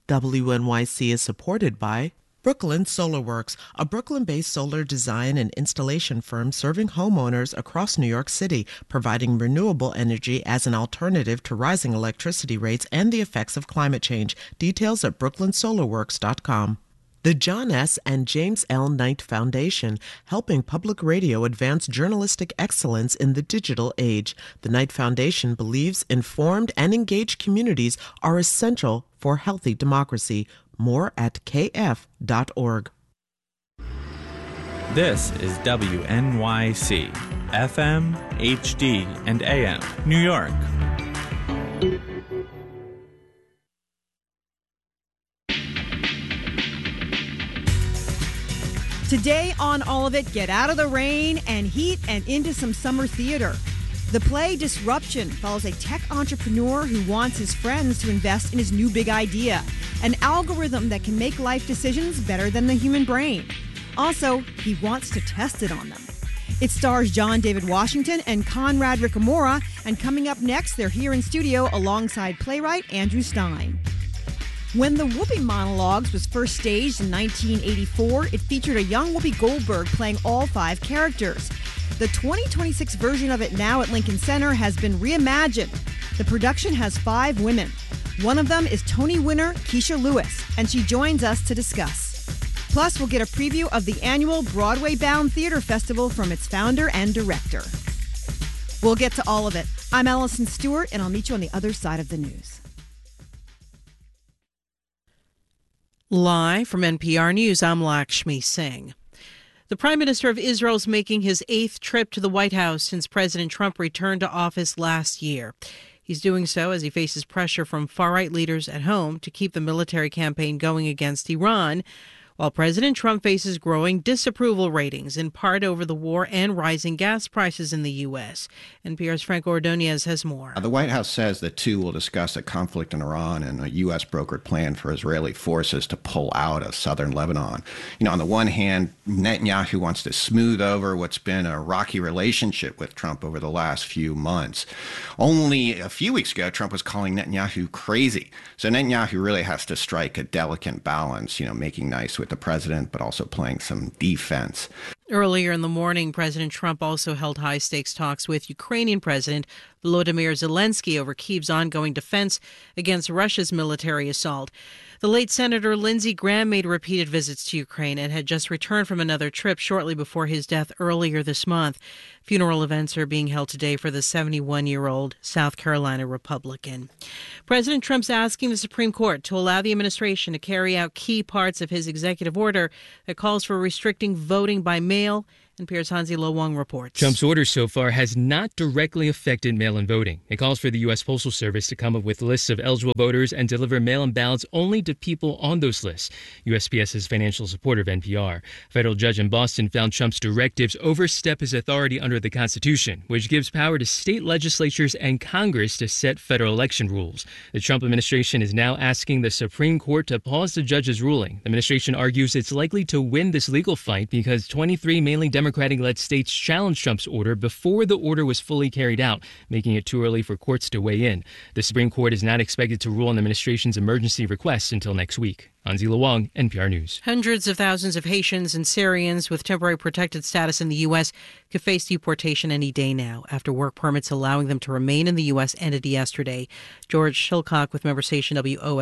WNYC is supported by Brooklyn Solar Works, a Brooklyn-based solar design and installation firm serving homeowners across New York City, providing renewable energy as an alternative to rising electricity rates and the effects of climate change. Details at brooklynsolarworks.com. The John S. and James L. Knight Foundation, helping public radio advance journalistic excellence in the digital age. The Knight Foundation believes informed and engaged communities are essential for healthy democracy. More at kf.org. This is WNYC, FM, HD, and AM, New York. Today on All of It, get out of the rain and heat and into some summer theater. The play Disruption follows a tech entrepreneur who wants his friends to invest in his new big idea, an algorithm that can make life decisions better than the human brain. Also, he wants to test it on them. It stars John David Washington and Conrad Ricamora, and coming up next, they're here in studio alongside playwright Andrew Stein. When the Whoopi Monologues was first staged in 1984, it featured a young Whoopi Goldberg playing all 5 characters. The 2026 version of it now at Lincoln Center has been reimagined. The production has 5 women. One of them is Tony winner Keisha Lewis, and she joins us to discuss. Plus, we'll get a preview of the annual Broadway-bound theater festival from its founder and director. We'll get to all of it. I'm Allison Stewart, and I'll meet you on the other side of the news. Live from NPR News, I'm Lakshmi Singh. The Prime Minister of Israel is making his 8th trip to the White House since President Trump returned to office last year. He's doing so as he faces pressure from far-right leaders at home to keep the military campaign going against Iran, while President Trump faces growing disapproval ratings, in part over the war and rising gas prices in the U.S. NPR's Frank Ordonez has more. The White House says the two will discuss a conflict in Iran and a U.S. brokered plan for Israeli forces to pull out of southern Lebanon. On the one hand, Netanyahu wants to smooth over what's been a rocky relationship with Trump over the last few months. Only a few weeks ago, Trump was calling Netanyahu crazy. So Netanyahu really has to strike a delicate balance, making nice with the president, but also playing some defense. Earlier in the morning, President Trump also held high-stakes talks with Ukrainian President Volodymyr Zelensky over Kyiv's ongoing defense against Russia's military assault. The late Senator Lindsey Graham made repeated visits to Ukraine and had just returned from another trip shortly before his death earlier this month. Funeral events are being held today for the 71-year-old South Carolina Republican. President Trump's asking the Supreme Court to allow the administration to carry out key parts of his executive order that calls for restricting voting by mail. NPR's Hansi Lo Wang reports. Trump's order so far has not directly affected mail-in voting. It calls for the U.S. Postal Service to come up with lists of eligible voters and deliver mail-in ballots only to people on those lists. USPS's financial supporter of NPR. A federal judge in Boston found Trump's directives overstep his authority under the Constitution, which gives power to state legislatures and Congress to set federal election rules. The Trump administration is now asking the Supreme Court to pause the judge's ruling. The administration argues it's likely to win this legal fight because 23 mainly Democratic-led states challenged Trump's order before the order was fully carried out, making it too early for courts to weigh in. The Supreme Court is not expected to rule on the administration's emergency requests until next week. Hansi Lo Wang, NPR News. Hundreds of thousands of Haitians and Syrians with temporary protected status in the U.S. could face deportation any day now after work permits allowing them to remain in the U.S. ended yesterday. George Shilcock with member station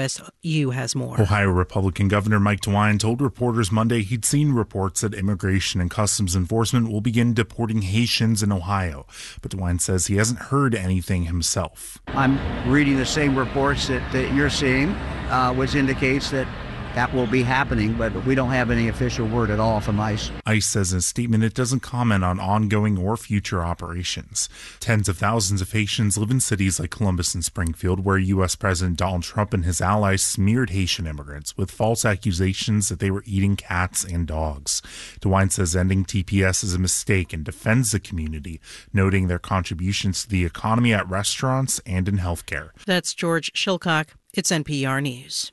WOSU has more. Ohio Republican Governor Mike DeWine told reporters Monday he'd seen reports that Immigration and Customs Enforcement will begin deporting Haitians in Ohio. But DeWine says he hasn't heard anything himself. I'm reading the same reports that you're seeing, which indicates that will be happening, but we don't have any official word at all from ICE. ICE says in a statement it doesn't comment on ongoing or future operations. Tens of thousands of Haitians live in cities like Columbus and Springfield, where U.S. President Donald Trump and his allies smeared Haitian immigrants with false accusations that they were eating cats and dogs. DeWine says ending TPS is a mistake and defends the community, noting their contributions to the economy at restaurants and in healthcare. That's George Shilcock. It's NPR News.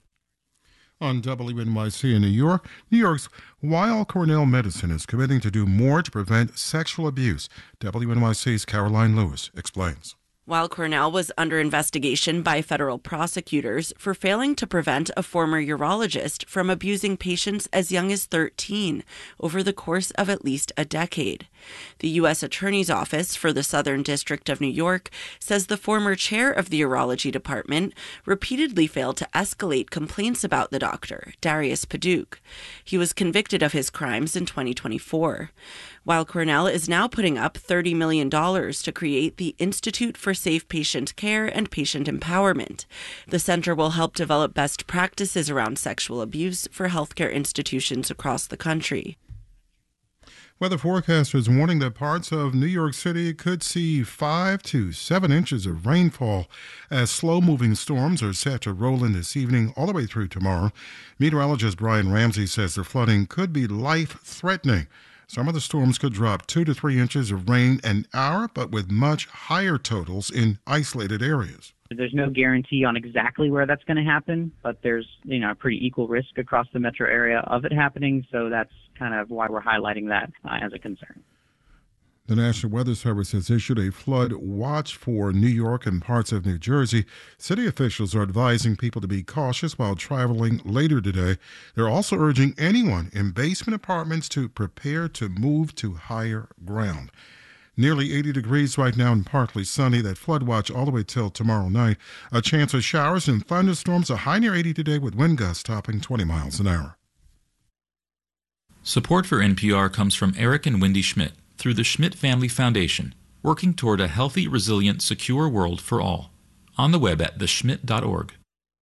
On WNYC in New York's Weill Cornell Medicine is committing to do more to prevent sexual abuse. WNYC's Caroline Lewis explains. Weill Cornell was under investigation by federal prosecutors for failing to prevent a former urologist from abusing patients as young as 13 over the course of at least a decade. The U.S. Attorney's Office for the Southern District of New York says the former chair of the urology department repeatedly failed to escalate complaints about the doctor, Darius Paduch. He was convicted of his crimes in 2024. Weill Cornell is now putting up $30 million to create the Institute for Safe Patient Care and Patient Empowerment. The center will help develop best practices around sexual abuse for healthcare institutions across the country. Weather forecasters warning that parts of New York City could see 5 to 7 inches of rainfall as slow-moving storms are set to roll in this evening all the way through tomorrow. Meteorologist Brian Ramsey says the flooding could be life-threatening. Some of the storms could drop 2 to 3 inches of rain an hour, but with much higher totals in isolated areas. There's no guarantee on exactly where that's going to happen, but there's a pretty equal risk across the metro area of it happening, so that's kind of why we're highlighting that as a concern. The National Weather Service has issued a flood watch for New York and parts of New Jersey. City officials are advising people to be cautious while traveling later today. They're also urging anyone in basement apartments to prepare to move to higher ground. Nearly 80 degrees right now and partly sunny. That flood watch all the way till tomorrow night. A chance of showers and thunderstorms. A high near 80 today with wind gusts topping 20 miles an hour. Support for NPR comes from Eric and Wendy Schmidt through the Schmidt Family Foundation, working toward a healthy, resilient, secure world for all. On the web at theschmidt.org.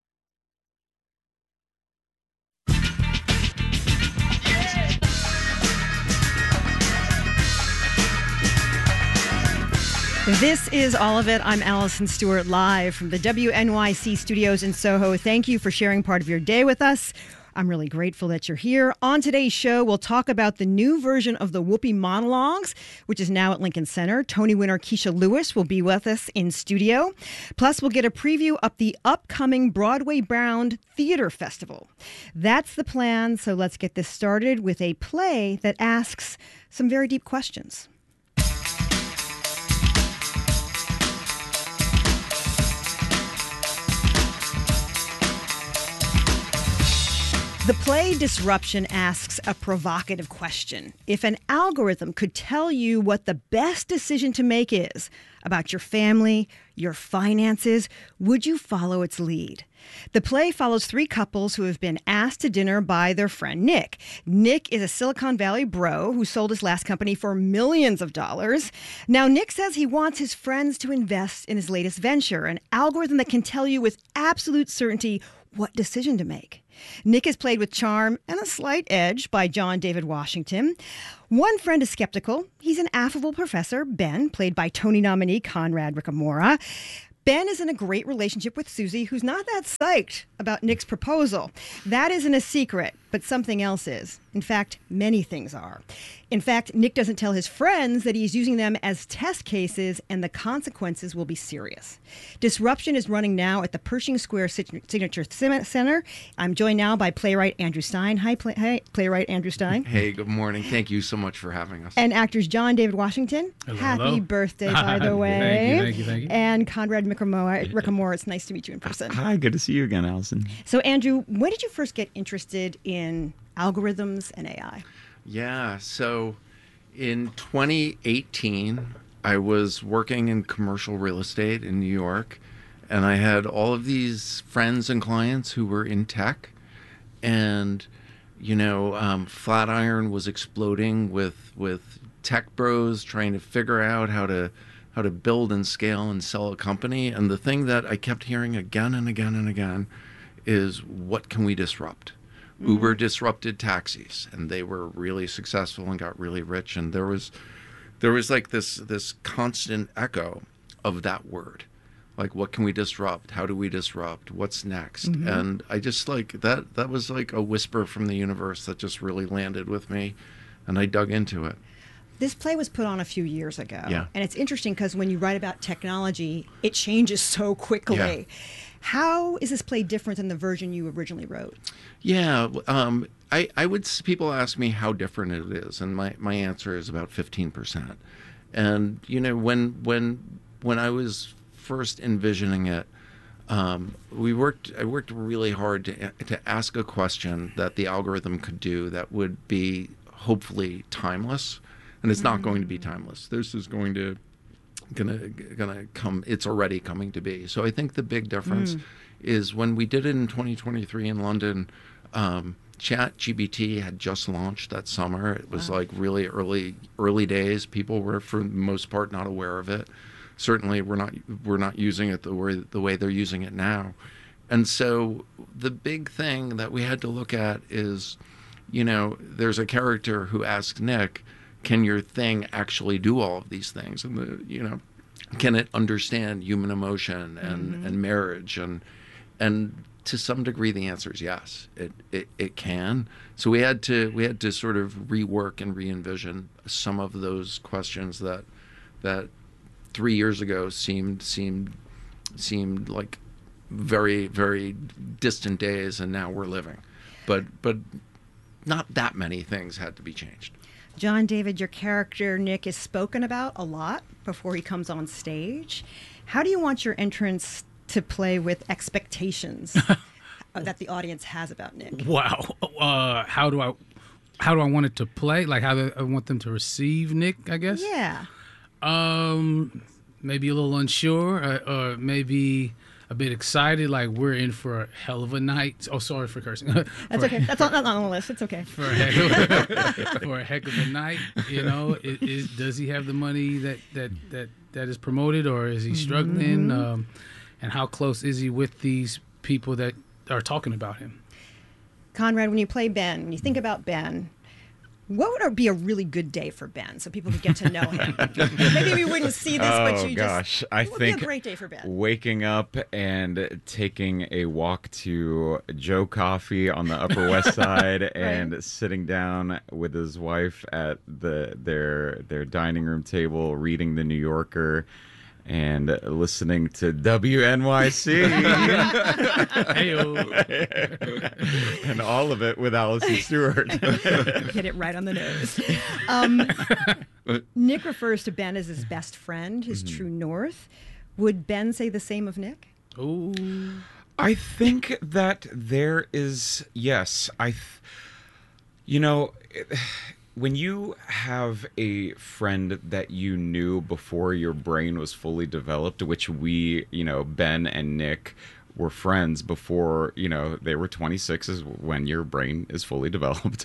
This is All of It. I'm Allison Stewart, live from the WNYC studios in Soho. Thank you for sharing part of your day with us. I'm really grateful that you're here. On today's show, we'll talk about the new version of the Whoopi monologues, which is now at Lincoln Center. Tony winner Keisha Lewis will be with us in studio. Plus, we'll get a preview of the upcoming Broadway-bound Theater Festival. That's the plan, so let's get this started with a play that asks some very deep questions. The play Disruption asks a provocative question. If an algorithm could tell you what the best decision to make is about your family, your finances, would you follow its lead? The play follows 3 couples who have been asked to dinner by their friend Nick. Nick is a Silicon Valley bro who sold his last company for millions of dollars. Now, Nick says he wants his friends to invest in his latest venture, an algorithm that can tell you with absolute certainty what decision to make. Nick is played with charm and a slight edge by John David Washington. One friend is skeptical. He's an affable professor, Ben, played by Tony nominee Conrad Ricamora. Ben is in a great relationship with Susie, who's not that psyched about Nick's proposal. That isn't a secret, but something else is. In fact, many things are. In fact, Nick doesn't tell his friends that he's using them as test cases, and the consequences will be serious. Disruption is running now at the Pershing Square Signature Center. I'm joined now by playwright Andrew Stein. Hi, playwright Andrew Stein. Hey, good morning. Thank you so much for having us. And actors John David Washington. Hello, Happy birthday, by the way. Thank you. And Conrad Ricamora. It's nice to meet you in person. Hi, good to see you again, Allison. So, Andrew, when did you first get interested in algorithms and AI? Yeah, so in 2018, I was working in commercial real estate in New York, and I had all of these friends and clients who were in tech, and Flatiron was exploding with tech bros trying to figure out how to build and scale and sell a company. And the thing that I kept hearing again and again and again is, what can we disrupt? Uber disrupted taxis, and they were really successful and got really rich. And there was like this constant echo of that word, like, what can we disrupt? How do we disrupt? What's next? Mm-hmm. And I just like that was like a whisper from the universe that just really landed with me, and I dug into it. This play was put on a few years ago. Yeah. And it's interesting because when you write about technology, it changes so quickly. Yeah. How is this play different than the version you originally wrote? Yeah, I would. People ask me how different it is, and my answer is about 15%. And when I was first envisioning it, I worked really hard to ask a question that the algorithm could do that would be hopefully timeless, and it's not going to be timeless. This is gonna come. It's already coming to be. So I think the big difference is when we did it in 2023 in London. ChatGPT had just launched that summer. It was like really early days. People were, for the most part, not aware of it. Certainly, we're not using it the way they're using it now. And so the big thing that we had to look at is, there's a character who asks Nick, "Can your thing actually do all of these things?" And can it understand human emotion and marriage and to some degree, the answer is yes. It can. So we had to sort of rework and re-envision some of those questions that 3 years ago seemed like very, very distant days, and now we're living. But not that many things had to be changed. John David, your character Nick is spoken about a lot before he comes on stage. How do you want your entrance to play with expectations that the audience has about Nick? Wow. How do I want it to play? Like how do I want them to receive Nick, I guess? Yeah. Maybe a little unsure, or maybe a bit excited, like we're in for a hell of a night. Oh, sorry for cursing. That's okay. That's not on the list. It's okay. For a heck of a night, does he have the money that is promoted, or is he struggling? And how close is he with these people that are talking about him? Conrad, when you play Ben, when you think about Ben, what would be a really good day for Ben so people could get to know him? Maybe we wouldn't see this, but you just... I what would think be a great day for Ben? Waking up and taking a walk to Joe Coffee on the Upper West Side and sitting down with his wife at their dining room table, reading The New Yorker, and listening to WNYC. And all of it with Allison Stewart. Hit it right on the nose. Nick refers to Ben as his best friend, his true north. Would Ben say the same of Nick? Oh, I think that there is, yes. When you have a friend that you knew before your brain was fully developed, which we, Ben and Nick were friends before, they were 26 is when your brain is fully developed.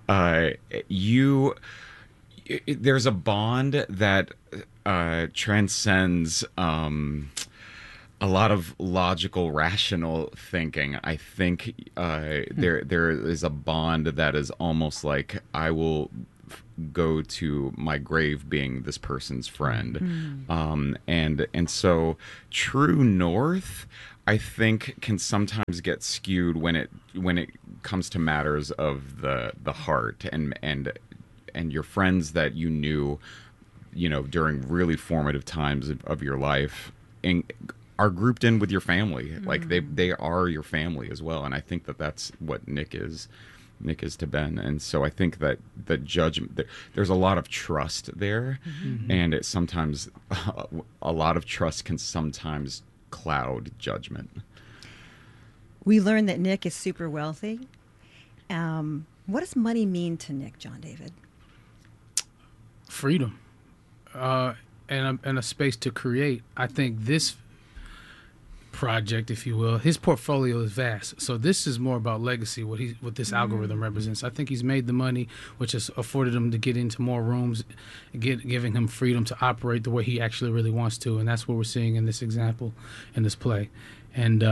There's a bond that transcends a lot of logical, rational thinking. I think there is a bond that is almost like I will go to my grave being this person's friend. And so True North, I think, can sometimes get skewed when it comes to matters of the heart and your friends that you knew, during really formative times of your life are grouped in with your family. Like they are your family as well. And I think that that's what Nick is to Ben. And so I think that the judgment, there's a lot of trust there. And it sometimes, a lot of trust can sometimes cloud judgment. We learned that Nick is super wealthy. What does money mean to Nick, John David? Freedom, and a space to create. I think this project, if you will, his portfolio is vast. So this is more about legacy, what this algorithm represents. I think he's made the money, which has afforded him to get into more rooms, giving him freedom to operate the way he actually really wants to. And that's what we're seeing in this example, in this play. And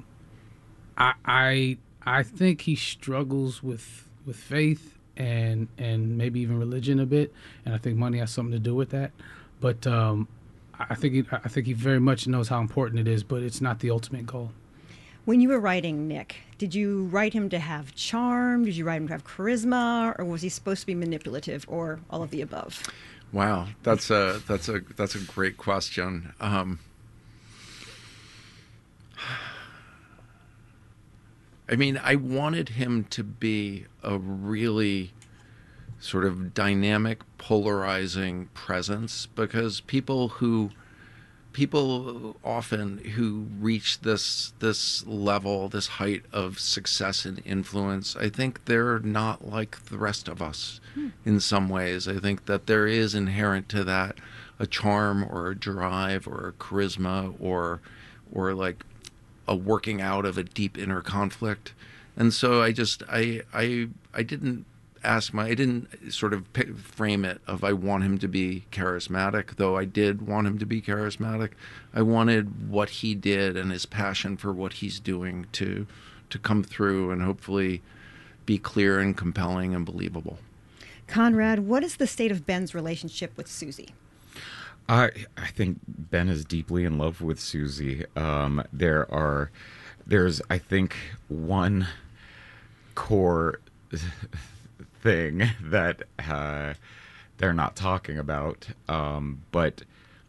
I think he struggles with faith and maybe even religion a bit. And I think money has something to do with that. But I think he very much knows how important it is, but it's not the ultimate goal. When you were writing Nick, did you write him to have charm? Did you write him to have charisma, or was he supposed to be manipulative, or all of the above? Wow, that's a great question. I wanted him to be a really sort of dynamic, polarizing presence, because people who people often who reach this level, this height of success and influence, I think they're not like the rest of us in some ways. I think that there is inherent to that a charm or a drive or a charisma or like a working out of a deep inner conflict. And so I didn't sort of frame it of I want him to be charismatic, though I did want him to be charismatic. I wanted what he did and his passion for what he's doing to come through and hopefully be clear and compelling and believable. Conrad, what is the state of Ben's relationship with Susie? I think Ben is deeply in love with Susie. There's I think one core thing that they're not talking about, but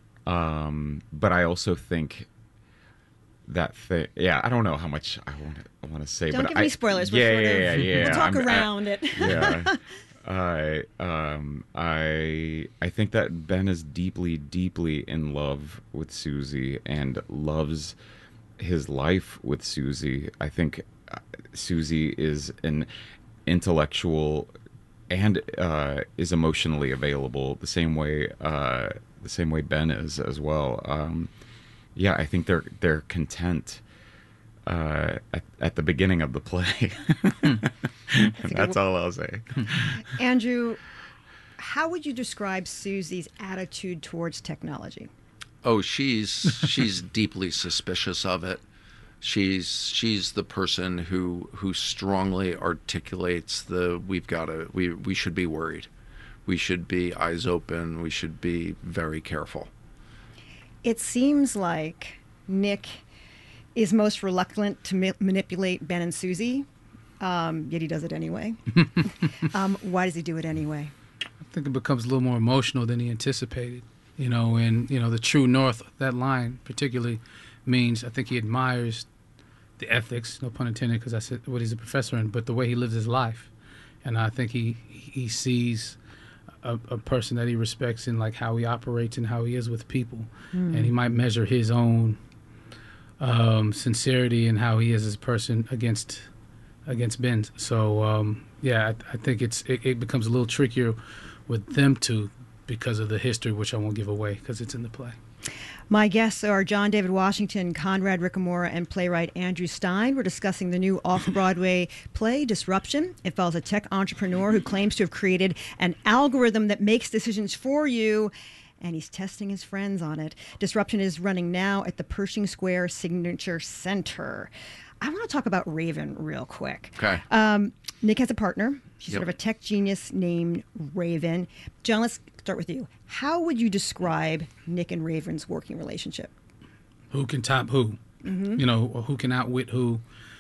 I also think that thing. Yeah, I don't know how much I want to say. Don't but give me spoilers. Yeah. We'll talk around it. Yeah. I think that Ben is deeply, deeply in love with Susie and loves his life with Susie. I think Susie is an intellectual and is emotionally available the same way Ben is as well. Yeah, I think they're content at the beginning of the play. That's all I'll say. Andrew, how would you describe Susie's attitude towards technology? Oh, she's deeply suspicious of it. She's the person who strongly articulates we should be worried. We should be eyes open. We should be very careful. It seems like Nick is most reluctant to manipulate Ben and Susie, yet he does it anyway. Why does he do it anyway? I think it becomes a little more emotional than he anticipated. And the true north, that line particularly means I think he admires the ethics, no pun intended, because I said what he's a professor in, but the way he lives his life. And I think he sees a person that he respects in like how he operates and how he is with people. And he might measure his own sincerity and how he is as a person against Ben's. So I think it becomes a little trickier with them two because of the history, which I won't give away because it's in the play. My guests are John David Washington, Conrad Ricamora, and playwright Andrew Stein. We're discussing the new off-Broadway play, Disruption. It follows a tech entrepreneur who claims to have created an algorithm that makes decisions for you, and he's testing his friends on it. Disruption is running now at the Pershing Square Signature Center. I want to talk about Raven real quick. Okay. Nick has a partner. She's Yep. sort of a tech genius named Raven. John, let's start with you. How would you describe Nick and Raven's working relationship? Who can top who? Mm-hmm. Who can outwit who?